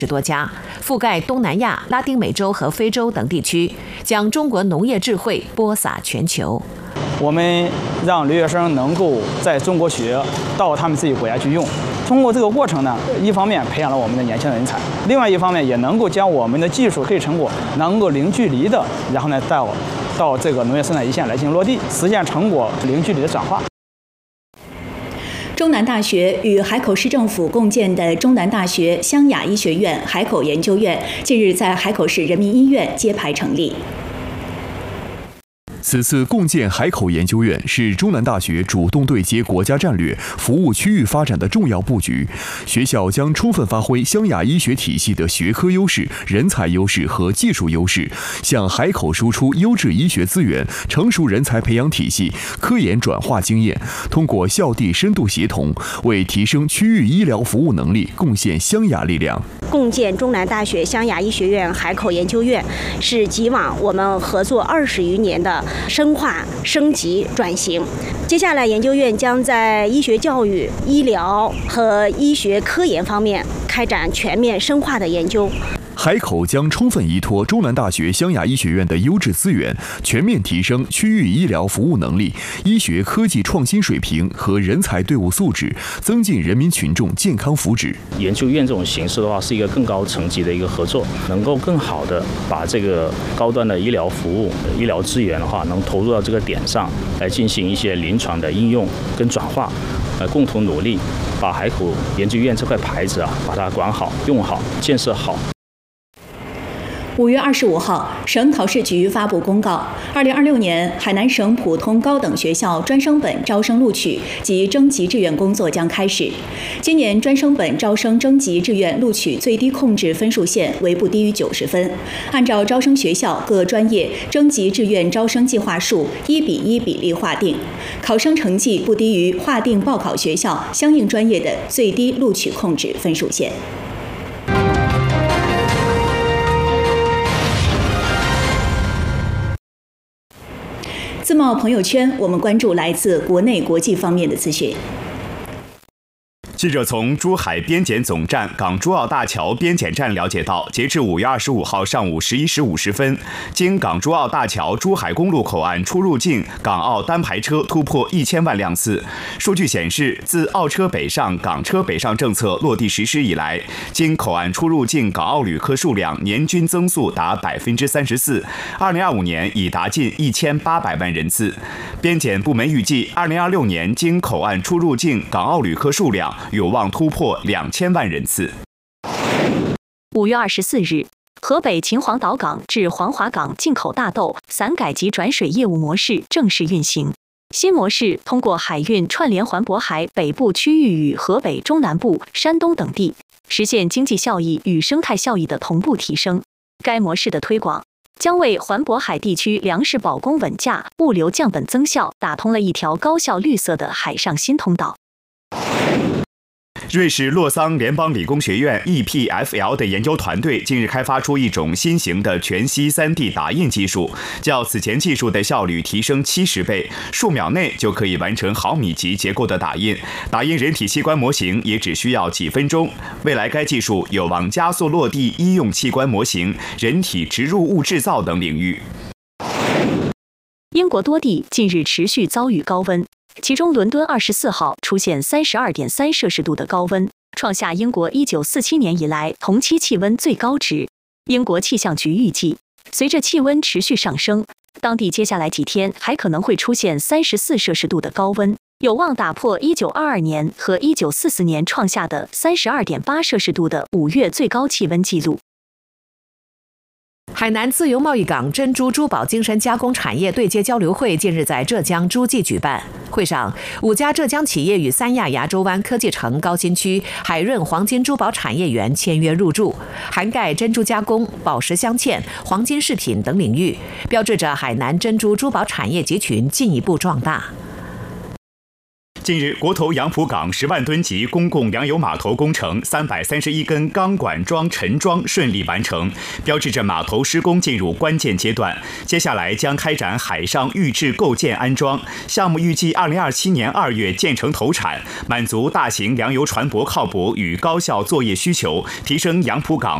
多家，覆盖东南亚、拉丁美洲和非洲等地区，将中国农业智慧播撒全球。 我们让留学生能够在中国学，到他们自己国家去用。通过这个过程呢，一方面培养了我们的年轻人才，另外一方面也能够将我们的技术、科技成果能够零距离的，然后呢到这个农业生产一线来进行落地，实现成果零距离的转化。 中南大学与海口市政府共建的中南大学湘雅医学院海口研究院近日在海口市人民医院揭牌成立。 此次共建海口研究院是中南大学主动对接国家战略、服务区域发展的重要布局。学校将充分发挥湘雅医学体系的学科优势、人才优势和技术优势，向海口输出优质医学资源、成熟人才培养体系、科研转化经验，通过校地深度协同，为提升区域医疗服务能力贡献湘雅力量。 共建中南大学湘雅医学院海口研究院，是继往我们合作20余年的深化、升级、转型。接下来，研究院将在医学教育、医疗和医学科研方面开展全面深化的研究。 海口将充分依托中南大学湘雅医学院的优质资源，全面提升区域医疗服务能力、医学科技创新水平和人才队伍素质，增进人民群众健康福祉。 研究院这种形式的话，是一个更高层级的一个合作，能够更好的把这个高端的医疗服务、医疗资源的话，能投入到这个点上来进行一些临床的应用跟转化，共同努力把海口研究院这块牌子把它管好、用好、建设好。 5月25号，省考试局发布公告，2026年海南省普通高等学校专升本招生录取及征集志愿工作将开始。今年专升本招生征集志愿录取最低控制分数线为不低于90分，按照招生学校各专业征集志愿招生计划数1:1比例划定，考生成绩不低于划定报考学校相应专业的最低录取控制分数线。自贸朋友圈，我们关注来自国内国际方面的资讯。 记者从珠海边检总站港珠澳大桥边检站了解到，截至5月25号上午11时50分，经港珠澳大桥珠海公路口岸出入境港澳单排车突破1000万辆次。数据显示，自澳车北上、港车北上政策落地实施以来，经口岸出入境港澳旅客数量年均增速达34%，2025年已达近1800万人次。边检部门预计，2026年经口岸出入境港澳旅客数量有望突破2000万人次。 5月24日，河北秦皇岛港至黄骅港进口大豆散改及转水业务模式正式运行。新模式通过海运串联环渤海北部区域与河北中南部、山东等地，实现经济效益与生态效益的同步提升。该模式的推广将为环渤海地区粮食保供稳价、物流降本增效打通了一条高效绿色的海上新通道。 瑞士洛桑联邦理工学院 EPFL 的研究团队近日开发出一种新型的全息 3D 打印技术，较此前技术的效率提升70倍，数秒内就可以完成毫米级结构的打印，打印人体器官模型也只需要几分钟。未来该技术有望加速落地医用器官模型、人体植入物制造等领域。 英国多地近日持续遭遇高温，其中伦敦24号出现32.3摄氏度的高温，创下英国1947年以来同期气温最高值。英国气象局预计，随着气温持续上升，当地接下来几天还可能会出现34摄氏度的高温，有望打破1922年和1944年创下的32.8摄氏度的5月最高气温纪录。 海南自由贸易港珍珠珠宝精深加工产业对接交流会近日在浙江诸暨举办。会上，5家浙江企业与三亚牙洲湾科技城高新区海润黄金珠宝产业园签约入驻，涵盖珍珠加工、宝石镶嵌、黄金饰品等领域，标志着海南珍珠珠宝产业集群进一步壮大。 近日，国投杨浦港10万吨级公共粮油码头工程331根钢管桩沉桩顺利完成，标志着码头施工进入关键阶段。接下来将开展海上预制构建安装项目，预计2027年2月建成投产，满足大型粮油船舶靠泊与高效作业需求，提升杨浦港